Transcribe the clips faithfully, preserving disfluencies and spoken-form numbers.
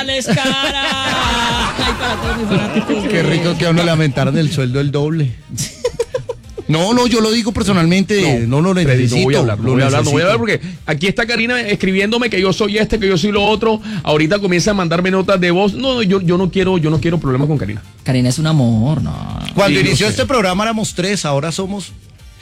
les cara. Ay, para todos mis fanáticos. Qué rico que a uno le aumentaron el sueldo el doble. No, no, yo lo digo personalmente, no, no, no necesito. No voy a hablar, no lo voy a hablar, no voy a necesito. hablar porque aquí está Karina escribiéndome que yo soy este, que yo soy lo otro. Ahorita comienza a mandarme notas de voz. No, no, yo, yo no quiero, yo no quiero problemas con Karina. Karina es un amor, no. Cuando Sí, inició no sé. este programa éramos tres, ahora somos...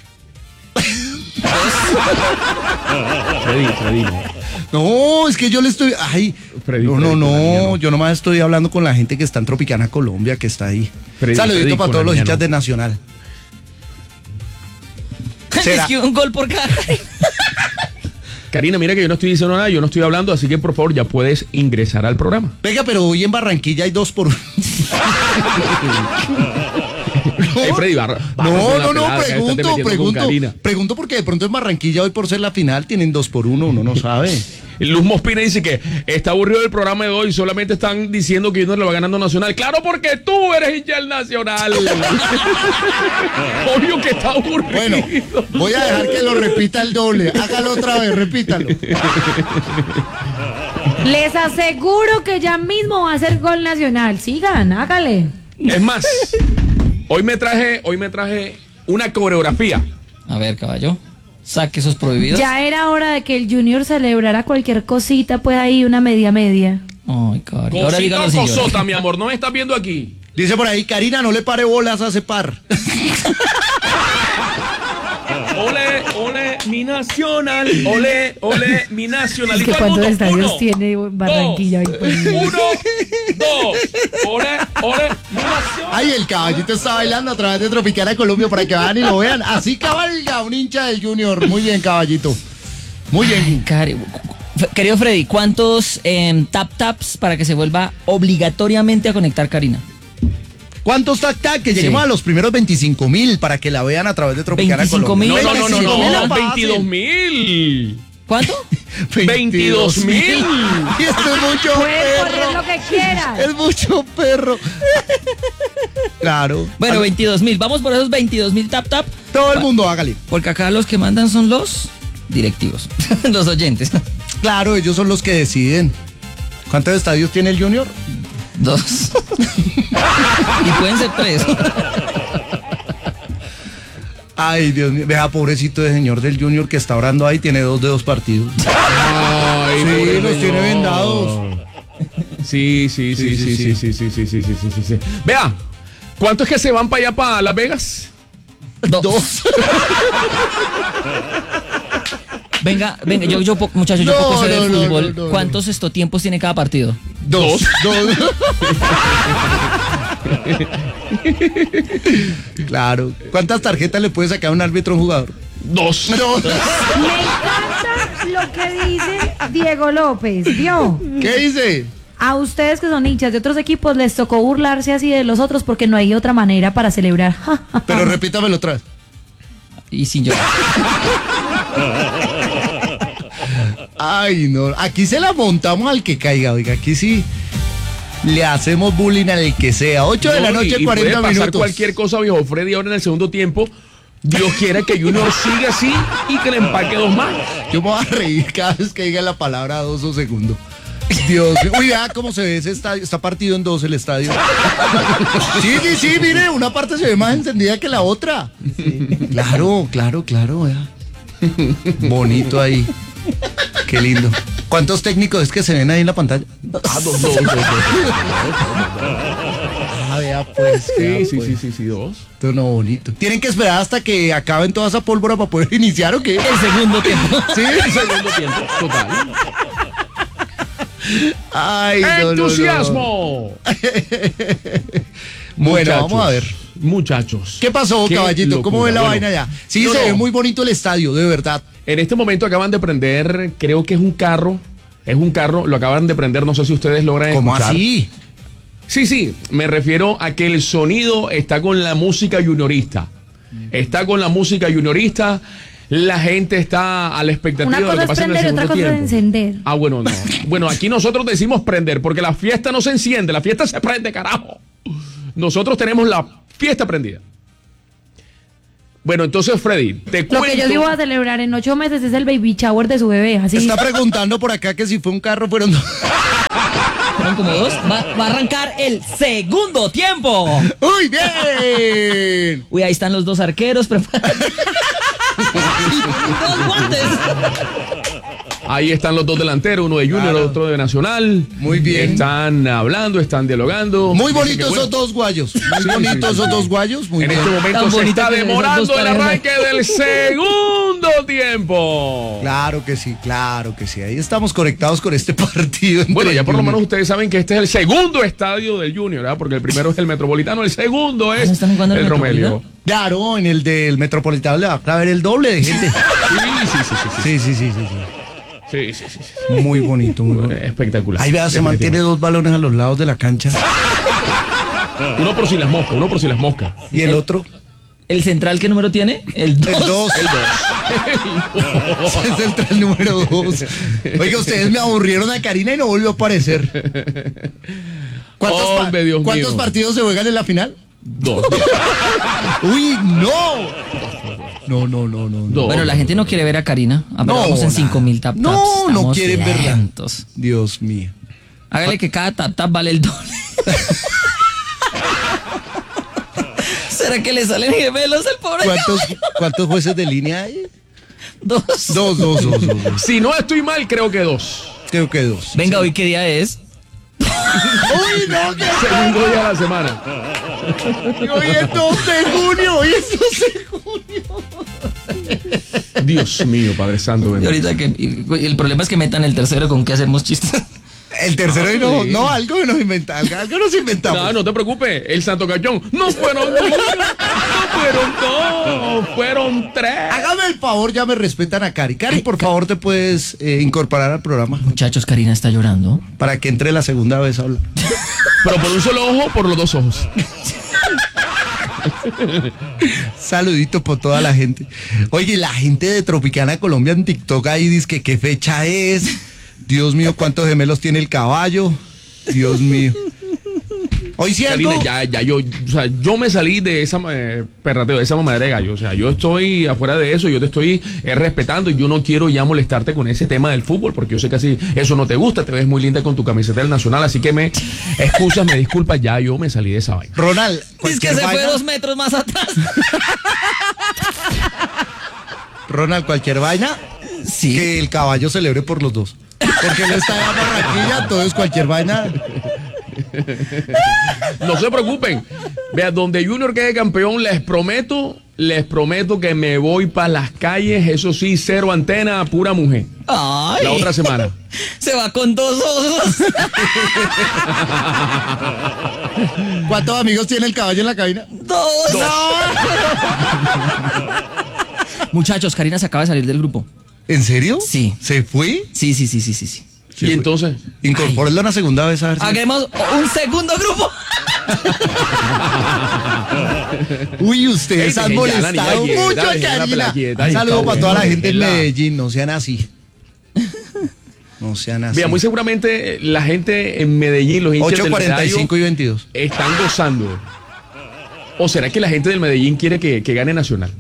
Freddy, Freddy, no. No, es que yo le estoy... Ay, Freddy, no, Freddy, no, con la niña no, no. yo nomás estoy hablando con la gente que está en Tropicana, Colombia, que está ahí. Freddy, Saludito Freddy, para con todos la los niña hinchas no. de Nacional. ¿Será? Es que un gol por cada. Karina, mira que yo no estoy diciendo nada, yo no estoy hablando, así que por favor ya puedes ingresar al programa. Venga, pero hoy en Barranquilla hay dos por uno. Hey, Freddy, barra, barra No, con la no, no, pelada, que estás pregunto, metiendo con pregunto, Karina. pregunto porque de pronto en Barranquilla hoy por ser la final tienen dos por uno, uno no sabe. Luz Mospina dice que está aburrido el programa de hoy, solamente están diciendo que Junior lo va ganando Nacional. Claro, porque tú eres hincha del Nacional. Obvio que está aburrido. Bueno, voy a dejar que lo repita el doble. Hágalo otra vez, repítalo. Les aseguro que ya mismo va a ser gol nacional. Sigan, hágale. Es más, hoy me traje, hoy me traje una coreografía. A ver, caballo. Saque esos prohibidos. Ya era hora de que el Junior celebrara cualquier cosita, pues ahí una media media. Ay, caballo. Ahora Cosita díganos o sin llorar. cosota, mi amor, no me estás viendo aquí. Dice por ahí, Karina, no le pare bolas a ese par. Ole, ole, mi Nacional. Ole, ole, mi Nacional. Es que Y todo el cuántos mundo, estadios uno, tiene Barranquilla dos, hoy por día. Uno, dos, ole, ole, mi Nacional. Ay, el caballito está bailando a través de Tropicana Colombia para que vayan y lo vean. Así cabalga un hincha del Junior. Muy bien, caballito. Muy bien. Cari- Querido Freddy, ¿cuántos eh, tap taps para que se vuelva obligatoriamente a conectar Karina? ¿Cuántos tac tac? Que lleguemos Sí. a los primeros veinticinco mil para que la vean a través de Tropicana veinticinco Colombia. mil. No, no, no, no, no, no, veintidós mil. ¿Cuánto? veintidós mil. Y esto es mucho Puedes poner perro. lo que quieras. Es mucho perro. Claro. Bueno, veintidós mil. Vamos por esos veintidós mil tap tap. Todo el mundo hágale. Porque acá los que mandan son los directivos, los oyentes. Claro, ellos son los que deciden. ¿Cuántos estadios tiene el Junior? Dos. Y pueden ser tres. Ay, Dios mío. Vea, pobrecito de señor del Junior que está orando ahí, tiene dos de dos partidos. Ay, Sí, pobre los tiene señor. vendados. Sí, sí, sí, sí, sí, sí, sí, sí, sí, sí, sí, sí, sí. Vea, ¿cuánto es que se van para allá, para Las Vegas? Dos. Venga, venga, yo, yo po- muchachos, yo No, poco sé de no, no, fútbol. no, no, ¿Cuántos esto tiempos tiene cada partido? Dos. Dos. Claro. ¿Cuántas tarjetas le puede sacar un árbitro a un jugador? Dos. Dos. Me encanta lo que dice Diego López, ¿vio? ¿Qué dice? A ustedes que son hinchas de otros equipos les tocó burlarse así de los otros porque no hay otra manera para celebrar. Pero repítamelo otra vez. Y sin llorar. Ay, no. Aquí se la montamos al que caiga, oiga. Aquí sí le hacemos bullying al que sea. ocho de la No, y- noche, y cuarenta puede pasar minutos. cualquier cosa, viejo Freddy, ahora en el segundo tiempo. Dios quiera que Junior siga así y que le empaque dos más. Yo me voy a reír cada vez que diga la palabra dos o segundo. Dios, uy, vea cómo se ve ese estadio. Está partido en dos el estadio. Sí, sí, sí, mire, una parte se ve más encendida que la otra. Claro, claro, claro, vea. Bonito ahí. Qué lindo. ¿Cuántos técnicos es que se ven ahí en la pantalla? Ah, dos, dos, dos, dos. Ah, vea pues. vea, Sí, sí, pues. sí, sí, sí, dos. Esto no bonito. ¿Tienen que esperar hasta que acaben toda esa pólvora para poder iniciar o qué? El segundo tiempo. Sí, Segundo tiempo, total. Ay, no, no, no. ¡Entusiasmo! Bueno, Muchachos, vamos a ver. Muchachos. ¿Qué pasó, Qué caballito? ¿Cómo locura. ve la Bueno, vaina ya? Sí, no, se no. ve muy bonito el estadio, de verdad. En este momento acaban de prender, creo que es un carro. Es un carro, lo acaban de prender, no sé si ustedes logran ¿Cómo escuchar. así? Sí, sí, me refiero a que el sonido está con la música juniorista. Está con la música juniorista. La gente está a la expectativa Una de lo cosa que es pasa en el prender y segundo otra cosa es tiempo. encender. Ah, bueno, no. Bueno, aquí nosotros decimos prender, porque la fiesta no se enciende, la fiesta se prende, carajo. Nosotros tenemos la fiesta prendida. Bueno, entonces, Freddy, te Lo cuento... que yo sí voy a celebrar en ocho meses es el baby shower de su bebé, así. Está preguntando por acá que si fue un carro, fueron dos. Fueron como dos. Va, va a arrancar el segundo tiempo. ¡Uy, bien! Uy, ahí están los dos arqueros preparados. Y dos guantes. Ahí están los dos delanteros, uno de Junior, Claro. otro de Nacional. Muy bien. Están hablando, están dialogando. Muy Así que bonitos bueno. esos dos guayos. Muy bonitos esos dos guayos. Muy En bien. este momento Tan se bonito está que esos demorando dos el parejas. arranque del segundo tiempo. Claro que sí, claro que sí. Ahí estamos conectados con este partido. entre Bueno, ya por lo Junior. menos ustedes saben que este es el segundo estadio del Junior, ¿verdad? Porque el primero es el Metropolitano, el segundo es ¿no están jugando en el el Romelio. Metropolitano? Claro, en el del Metropolitano le va a ver el doble de gente. Sí, sí, sí, sí, sí. Sí, sí, sí, sí, sí. Sí, sí, sí, sí. Muy bonito, muy bonito. Espectacular. Ahí vea, se mantiene dos balones a los lados de la cancha. Uno por si las moscas, uno por si las moscas. Y el otro, ¿El central qué número tiene? El dos. el dos. El dos. Es el central número dos. Oiga, ustedes me aburrieron a Karina y no volvió a aparecer. ¿Cuántos, pa- Hombre, Dios ¿cuántos mío. partidos se juegan en la final? Dos. ¡Uy, no! No, no, no, no. no. Dos. Bueno, la gente no quiere ver a Karina. Apenas No, vamos en nada. cinco mil tap taps. No, no Estamos quieren verla. lentos. Dios mío. Hágale que cada tap tap vale el doble. ¿Será que le salen gemelos al pobre ¿Cuántos, caballo? ¿Cuántos jueces de línea hay? Dos. Dos, dos, dos, dos, dos. Si no estoy mal, creo que dos. Creo que dos. Venga, ¿hoy qué día es? ¡Uy, no! Que Segundo día de la semana. hoy es dos de junio! ¡Hoy es dos de junio! Dios mío, Padre Santo. Y bendito. ahorita que y- y el problema es que metan el tercero con que hacemos chistes. El tercero y no, sí. no, algo que nos inventamos, algo, algo nos inventamos. No, no te preocupes. El Santo Cachón. No fueron dos, no fueron dos, fueron tres. Hágame el favor, ya me respetan a Cari. Cari, por favor, te puedes eh, incorporar al programa Muchachos, Karina está llorando. para que entre la segunda vez a hablar. Pero por un solo ojo, por los dos ojos. Saludito por toda la gente. Oye, la gente de Tropicana Colombia en TikTok ahí dice que qué fecha es. Dios mío, cuántos gemelos tiene el caballo. Dios mío. Hoy sí algo. Karina, ya, ya yo, o sea, yo me salí de esa eh, perrateo, de esa mamadera de gallo. O sea, yo estoy afuera de eso, yo te estoy eh, respetando y yo no quiero ya molestarte con ese tema del fútbol, porque yo sé que así eso no te gusta, te ves muy linda con tu camiseta del Nacional, así que me excusas, me disculpas, ya yo me salí de esa vaina. Ronald, Es que cualquier se fue vaina, dos metros más atrás. Ronald, cualquier vaina, Sí. que el caballo celebre por los dos. Porque él está en Barranquilla, entonces cualquier vaina. No se preocupen. Vea, donde Junior quede campeón, les prometo, les prometo que me voy para las calles, eso sí, cero antena, pura mujer. Ay. La otra semana. Se va con dos osos. ¿Cuántos amigos tiene el caballo en la cabina? Dos. Muchachos, Karina se acaba de salir del grupo. ¿En serio? Sí. ¿Se fue? Sí, sí, sí, sí, sí. sí. Y entonces, Incorpórenlo una segunda vez a ver si... Hagamos un segundo grupo. Uy, ustedes Ey, han dejen ya la molestado niña mucho quieta, a dejen la Karina. pela quieta. Un Ay, saludo está para toda la bueno, gente en déjenla. Medellín, no sean así. No sean así. vea, muy seguramente eh, la gente en Medellín, los hinchas ocho del cuarenta y cinco y Medallo, veintidós. están gozando. ¿O será que la gente del Medellín quiere que, que gane Nacional?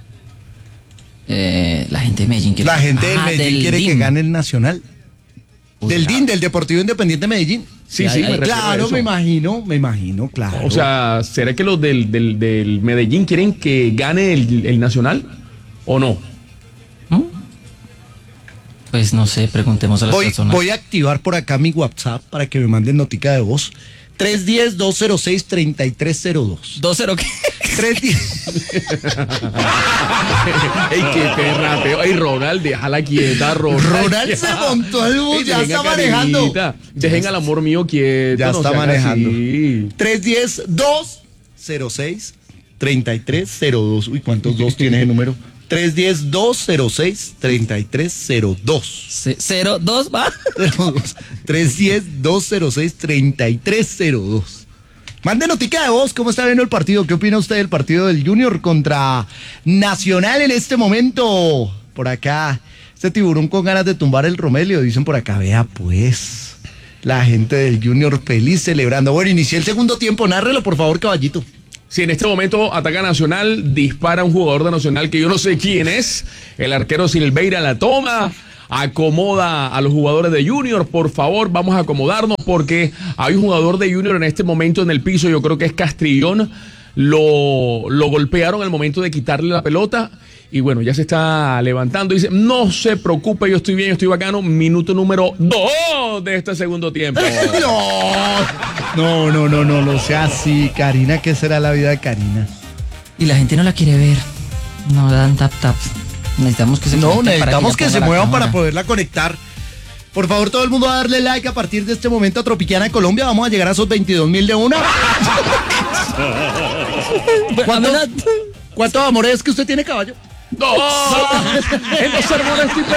Eh, la gente de Medellín quiere. La gente del Ah, Medellín del quiere D I que M. gane el Nacional. Uy, Del la- D I N, del Deportivo Independiente de Medellín. Sí, Ya, sí, ya, me ya. refiero a Claro, eso. me imagino, me imagino, claro. O sea, ¿será que los del, del, del Medellín quieren que gane el, el Nacional o no? Pues no sé, preguntemos a las voy, personas. voy a activar por acá mi WhatsApp para que me manden notica de voz. tres uno cero, dos cero seis, tres tres cero dos. ¿Dos cero qué? tres uno cero. ¡Ey, qué perrateo! ¡Ey, Ronald, déjala quieta, Ronald! Ronald ya. se montó al bus, Ey, ya dejen está a manejando. Karinita, Dejen al amor mío quieto. Ya no está sean manejando. así. tres uno cero, dos cero seis, tres tres cero dos. Uy, ¿cuántos dos tiene ese número? tres uno cero, dos cero seis, tres tres cero dos. Ce- Cero, dos, va. tres uno cero, dos cero seis, tres tres cero dos. Mande notica de voz, ¿cómo está viendo el partido? ¿Qué opina usted del partido del Junior contra Nacional en este momento? Por acá, este tiburón con ganas de tumbar el Romelio, dicen por acá, vea pues, la gente del Junior feliz celebrando. Bueno, inicié el segundo tiempo, nárrelo por favor, caballito. Si en este momento ataca Nacional, dispara un jugador de Nacional que yo no sé quién es. El arquero Silveira la toma. acomoda a los jugadores de Junior. Por favor, vamos a acomodarnos porque hay un jugador de Junior en este momento en el piso, yo creo que es Castrillón. Lo, lo golpearon al momento de quitarle la pelota y bueno, ya se está levantando. Dice, no se preocupe, yo estoy bien, yo estoy bacano. Minuto número dos de este segundo tiempo. No, no, no, no, no sea así, Karina. ¿Qué será la vida de Karina? Y la gente no la quiere ver. No dan tap taps. Necesitamos que se No, conecten para necesitamos que, que ella se ponga la muevan para cámara. poderla conectar. Por favor, todo el mundo a darle like a partir de este momento a Tropicana de Colombia. Vamos a llegar a esos veintidós mil de una. ¿Cuántos, ¿Cuántos amores es que usted tiene, caballo? ¡No! En los sermones estoy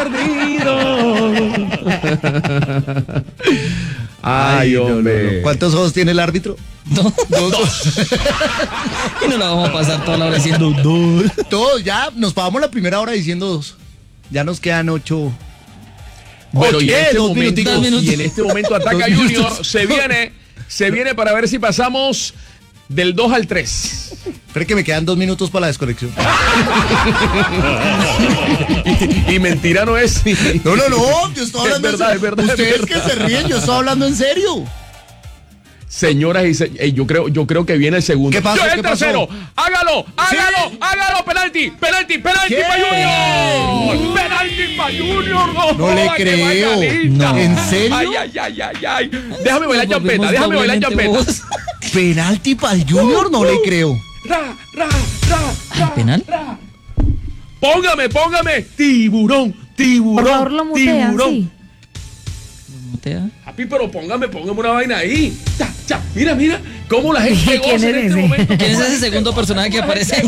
perdido. Ay, hombre. no, no. ¿Cuántos ojos tiene el árbitro? Dos. Dos. Y no la vamos a pasar toda la hora diciendo dos. Todos, ya nos pagamos la primera hora diciendo dos. Ya nos quedan ocho. Bueno, y en, Oye, este dos momento, minuticos. y en este momento ataca Dos Junior. minutos. Se viene, se viene para ver si pasamos del dos al tres. Espera que me quedan dos minutos para la desconexión. y, y mentira no es. No, no, no, yo estoy Es hablando verdad, en es serio. verdad, es Ustedes que verdad. se ríen, yo estoy hablando en serio. Señoras y señores, yo creo, yo creo que viene el segundo. ¿Qué pasó? Yo, el ¿Qué pasó? tercero. Hágalo, hágalo, Sí. hágalo, penalti, penalti, penalti ¿Qué? para Junior. Penalti para Junior. No, No le joda, qué creo. bailadita. No. ¿En serio? Ay, ay, ay, ay, ay. Déjame bailar Nos champeta, volvimos déjame bailar doblemente champeta. bobos. Penalti para el Junior, no le creo. Ra, ra, ra, ¿Al penal? Póngame, póngame. Tiburón, tiburón. Por favor, lo mutean, tiburón. sí. ¿Mutea? Papi, pero póngame, póngame una vaina ahí. Ya, ya. Mira, mira. Cómo la gente ¿Quién goza en es este ese? momento. ¿Quién es ese segundo personaje que aparece?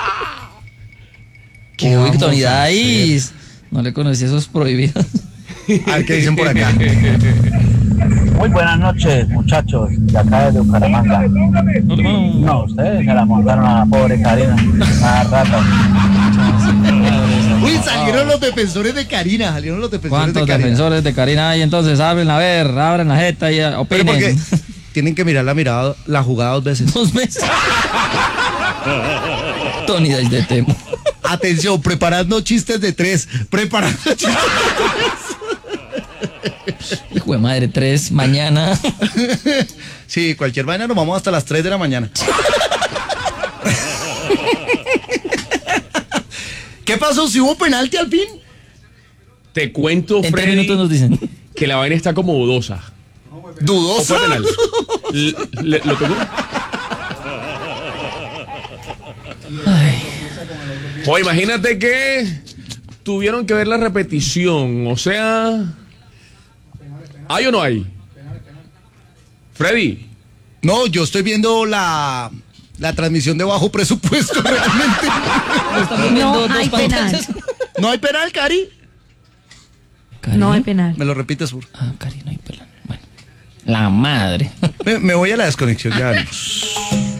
¿Qué Uy, vamos Tony a Dice. No le conocí esos prohibidos. A ver qué dicen por acá. Muy buenas noches, muchachos, de acá de Bucaramanga. No, ustedes se la montaron a la pobre Karina. Una rata. Uy, salieron los defensores de Karina, salieron los defensores de ¿Cuántos Karina. defensores de Karina hay entonces? Abren a ver, abren la jeta y Pero opinen. porque tienen que mirar la mirada, la jugada dos veces. Dos meses. Tony Dice de Temo. Atención, preparando chistes de tres. Preparando chistes. Hijo de madre, tres, mañana. Sí, cualquier vaina nos vamos hasta las tres de la mañana. ¿Qué pasó? ¿Si hubo penalti al fin? Te cuento, En tres Freddy, minutos nos dicen. que la vaina está como dudosa. ¿O Dudoso. fue penal? L- le- ¿Lo tocó? O imagínate que tuvieron que ver la repetición. O sea, ¿hay o no hay? Freddy. No, yo estoy viendo la, la transmisión de bajo presupuesto realmente. Estamos viendo No dos hay pantallas. penal. ¿No hay penal, Cari? Cari. No hay penal. Me lo repites, por Ah, Cari, no hay penal. Bueno. La madre. me, me voy a la desconexión, ya venimos.